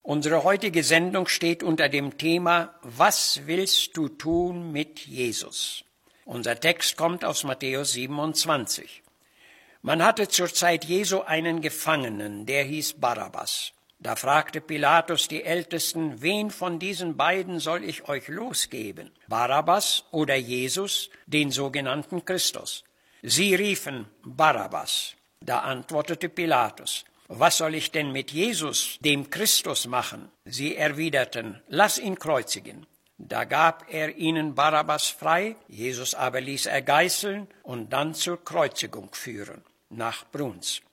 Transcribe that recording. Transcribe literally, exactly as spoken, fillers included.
Unsere heutige Sendung steht unter dem Thema Was willst du tun mit Jesus? Unser Text kommt aus Matthäus siebenundzwanzig. Man hatte zur Zeit Jesu einen Gefangenen, der hieß Barabbas. Da fragte Pilatus die Ältesten, wen von diesen beiden soll ich euch losgeben? Barabbas oder Jesus, den sogenannten Christus? Sie riefen Barabbas. Da antwortete Pilatus, was soll ich denn mit Jesus, dem Christus, machen? Sie erwiderten, lass ihn kreuzigen. Da gab er ihnen Barabbas frei, Jesus aber ließ er geißeln und dann zur Kreuzigung führen, nach Bruns.